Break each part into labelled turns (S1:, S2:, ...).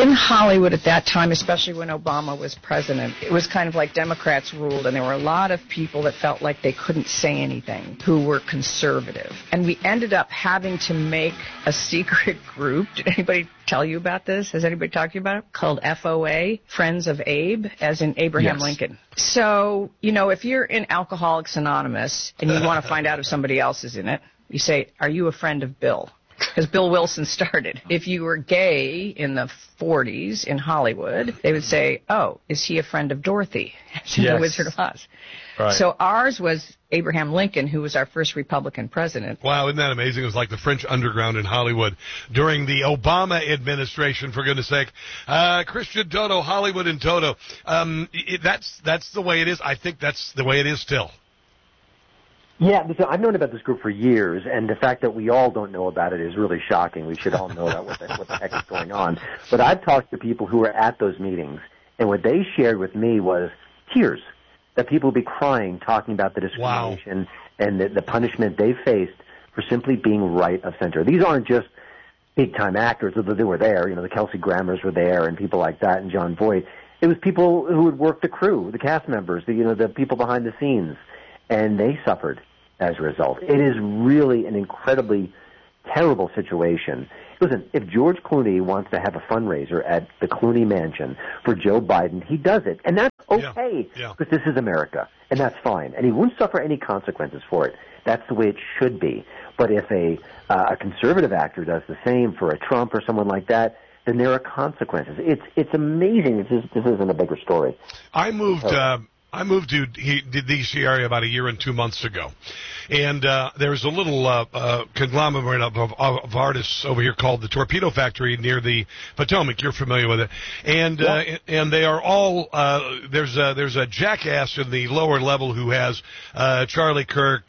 S1: in Hollywood at that time, especially when Obama was president, it was kind of like Democrats ruled, and there were a lot of people that felt like they couldn't say anything who were conservative. And we ended up having to make a secret group. Did anybody tell you about this? Has anybody talked to you about it? Called FOA, Friends of Abe, as in Abraham Lincoln. So, if you're in Alcoholics Anonymous and you want to find out if somebody else is in it, you say, are you a friend of Bill? Because Bill Wilson started. If you were gay in the 40s in Hollywood, they would say, oh, is he a friend of Dorothy? The Wizard of Oz. Right. So ours was Abraham Lincoln, who was our first Republican president.
S2: Wow, isn't that amazing? It was like the French underground in Hollywood during the Obama administration, for goodness sake. Christian Toto, Hollywood in Toto. That's the way it is. I think that's the way it is still.
S3: Yeah, so I've known about this group for years, and the fact that we all don't know about it is really shocking. We should all know about what the heck is going on. But I've talked to people who were at those meetings, and what they shared with me was tears, that people would be crying, talking about the discrimination and the punishment they faced for simply being right of center. These aren't just big-time actors, although they were there. The Kelsey Grammers were there and people like that, and John Voight. It was people who would work the crew, the cast members, the people behind the scenes, and they suffered as a result. It is really an incredibly terrible situation. Listen, if George Clooney wants to have a fundraiser at the Clooney Mansion for Joe Biden, he does it. And that's okay, because this is America, and that's fine. And he won't suffer any consequences for it. That's the way it should be. But if a conservative actor does the same for a Trump or someone like that, then there are consequences. It's amazing. This isn't a bigger story.
S2: I moved to the D.C. area about a year and 2 months ago, and there's a little conglomerate of artists over here called the Torpedo Factory near the Potomac. You're familiar with it, and they are all there's a jackass in the lower level who has Charlie Kirk,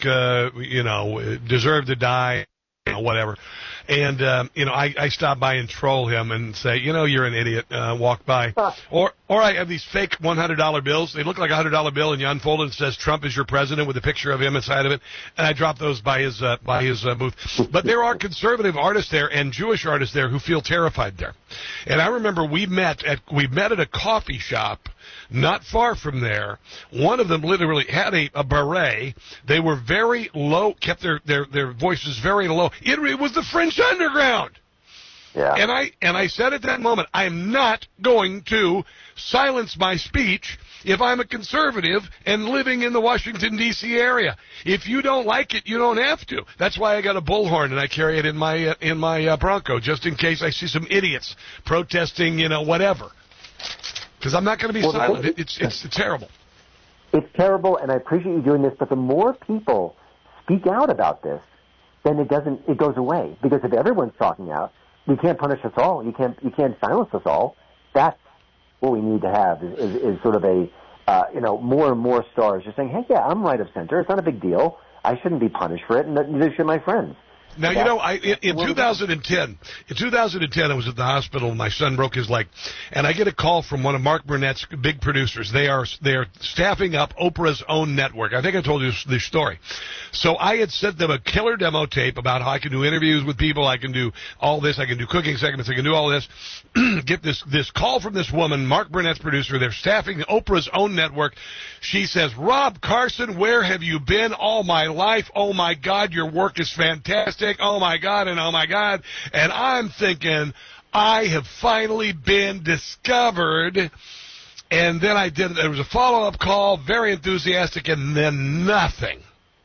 S2: Deserve to Die, whatever. And, I stop by and troll him and say, you're an idiot, walk by. Or I have these fake $100 bills. They look like a $100 bill, and you unfold it and it says, Trump is your president, with a picture of him inside of it. And I drop those by his booth. But there are conservative artists there and Jewish artists there who feel terrified there. And I remember we met at a coffee shop not far from there. One of them literally had a beret. They were very low, kept their voices very low. It was the French underground. Yeah. And I said at that moment, I'm not going to silence my speech if I'm a conservative and living in the Washington, D.C. area. If you don't like it, you don't have to. That's why I got a bullhorn and I carry it in my Bronco, just in case I see some idiots protesting, whatever. Because I'm not going to be silent. It's terrible.
S3: It's terrible, and I appreciate you doing this, but the more people speak out about this, then it goes away. Because if everyone's talking out, you can't punish us all. You can't silence us all. That's what we need to have is sort of a more and more stars just saying, hey, yeah, I'm right of center. It's not a big deal. I shouldn't be punished for it, and neither should my friends.
S2: Now, in 2010, I was at the hospital and my son broke his leg, and I get a call from one of Mark Burnett's big producers. They are staffing up Oprah's own network. I think I told you this story. So I had sent them a killer demo tape about how I can do interviews with people, I can do all this, I can do cooking segments, I can do all this. Get this call from this woman, Mark Burnett's producer. They're staffing Oprah's own network. She says, Rob Carson, where have you been all my life? Oh, my God, your work is fantastic. Oh, my God, and oh, my God. And I'm thinking, I have finally been discovered. And then there was a follow-up call, very enthusiastic, and then nothing.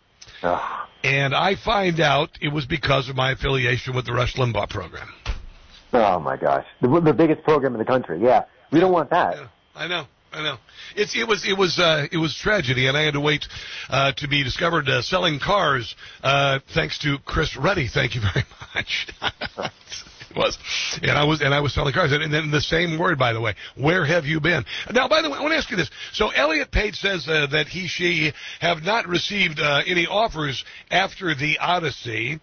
S2: And I find out it was because of my affiliation with the Rush Limbaugh program.
S3: Oh, my gosh. The biggest program in the country, yeah. We don't want that.
S2: Yeah, I know. It was tragedy, and I had to wait to be discovered selling cars thanks to Chris Ruddy. Thank you very much. It was, and I was selling cars, and then the same word, by the way. Where have you been? Now, by the way, I want to ask you this. So Elliot Page says that she have not received any offers after the Odyssey.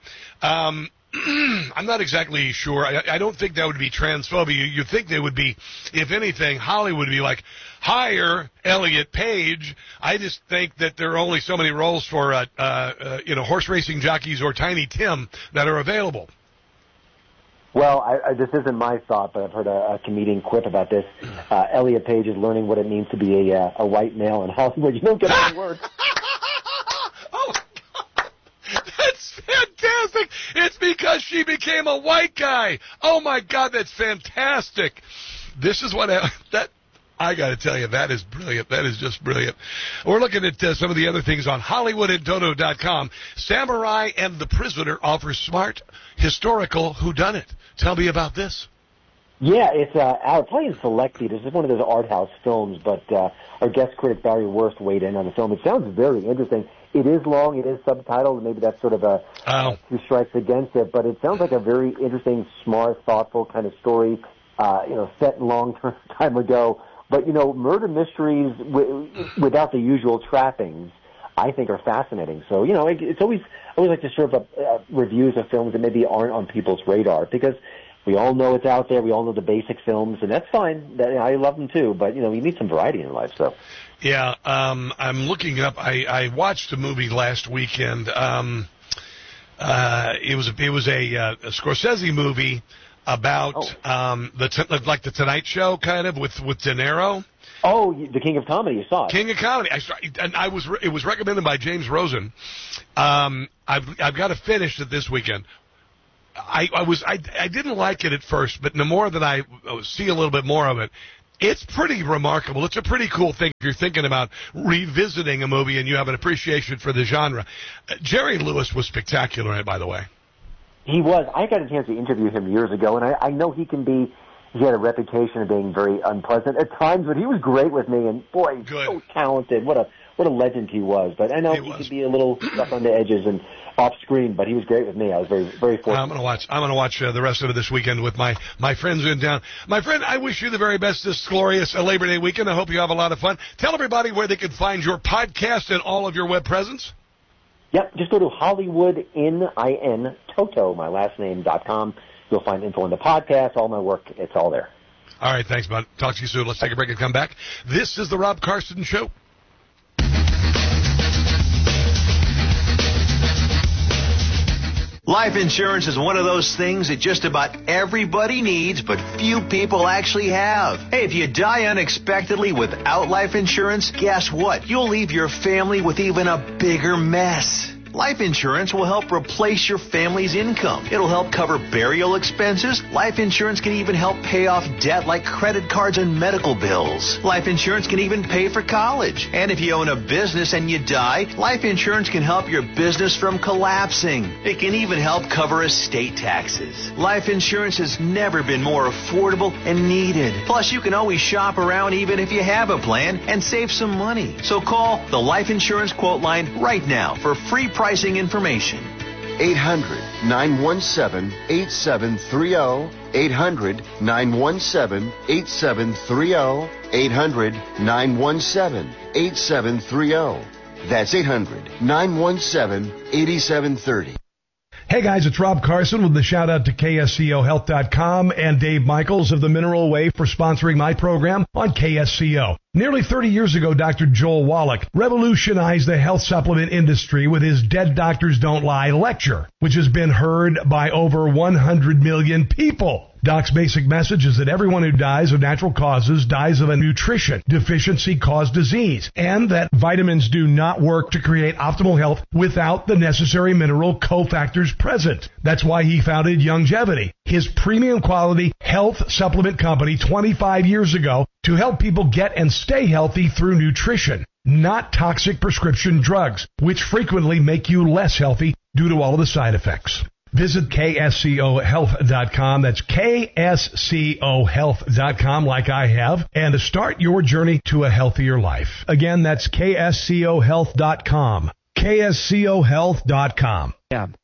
S2: I'm not exactly sure. I don't think that would be transphobia. You'd think they would be, if anything, Hollywood would be like, hire Elliot Page. I just think that there are only so many roles for, horse racing jockeys or Tiny Tim that are available.
S3: Well, this isn't my thought, but I've heard a comedian quip about this. Elliot Page is learning what it means to be a white male in Hollywood. You don't get any work.
S2: Oh, God. That's fantastic. It's because she became a white guy. Oh, my God, that's fantastic. This is what I got to tell you, that is brilliant. That is just brilliant. We're looking at some of the other things on HollywoodandDodo.com. Samurai and the Prisoner offers smart, historical whodunit. Tell me about this.
S3: Yeah, it's out playing Select Theater. This is one of those art house films, but our guest critic Barry Wurst weighed in on the film. It sounds very interesting. It is long, it is subtitled, maybe that's sort of two strikes against it, but it sounds like a very interesting, smart, thoughtful kind of story, set long time ago. But, murder mysteries without the usual trappings, I think, are fascinating. So, it's I always like to serve up reviews of films that maybe aren't on people's radar, because we all know it's out there. We all know the basic films, and that's fine. I love them too, but, you need some variety in life, so.
S2: Yeah, I'm looking up. I watched a movie last weekend. It was a Scorsese movie about like the Tonight Show, kind of, with De Niro.
S3: Oh, the King of Comedy. You saw it.
S2: King of Comedy. It was recommended by James Rosen. I've got to finish it this weekend. I didn't like it at first, but the more that I see a little bit more of it, it's pretty remarkable. It's a pretty cool thing if you're thinking about revisiting a movie and you have an appreciation for the genre. Jerry Lewis was spectacular in it, by the way.
S3: He was. I got a chance to interview him years ago, and I know he had a reputation of being very unpleasant at times, but he was great with me, and boy, so talented. What a legend he was. But I know he could be a little stuck on the edges and off screen, but he was great with me. I was very, very fortunate.
S2: I'm going to watch the rest of it this weekend with my friends in town. My friend, I wish you the very best this glorious Labor Day weekend. I hope you have a lot of fun. Tell everybody where they can find your podcast and all of your web presence.
S3: Yep, just go to HollywoodInToto, my last name.com. You'll find info on the podcast, all my work. It's all there.
S2: All right, thanks, bud. Talk to you soon. Let's take a break and come back. This is the Rob Carson Show.
S4: Life insurance is one of those things that just about everybody needs, but few people actually have. Hey, if you die unexpectedly without life insurance, guess what? You'll leave your family with even a bigger mess. Life insurance will help replace your family's income. It'll help cover burial expenses. Life insurance can even help pay off debt like credit cards and medical bills. Life insurance can even pay for college. And if you own a business and you die, life insurance can help your business from collapsing. It can even help cover estate taxes. Life insurance has never been more affordable and needed. Plus, you can always shop around even if you have a plan and save some money. So call the Life Insurance Quote Line right now for free pricing information.
S5: 800-917-8730. 800-917-8730. 800-917-8730. That's 800-917-8730.
S6: Hey guys, it's Rob Carson with the shout out to KSCOHealth.com and Dave Michaels of the Mineral Way for sponsoring my program on KSCO. Nearly 30 years ago, Dr. Joel Wallach revolutionized the health supplement industry with his Dead Doctors Don't Lie lecture, which has been heard by over 100 million people. Doc's basic message is that everyone who dies of natural causes dies of a nutrition deficiency caused disease, and that vitamins do not work to create optimal health without the necessary mineral cofactors present. That's why he founded Youngevity, his premium quality health supplement company 25 years ago, to help people get and stay healthy through nutrition, not toxic prescription drugs, which frequently make you less healthy due to all of the side effects. Visit KSCOHealth.com. That's KSCOHealth.com, like I have, and start your journey to a healthier life. Again, that's KSCOHealth.com. KSCOHealth.com.
S7: Yeah.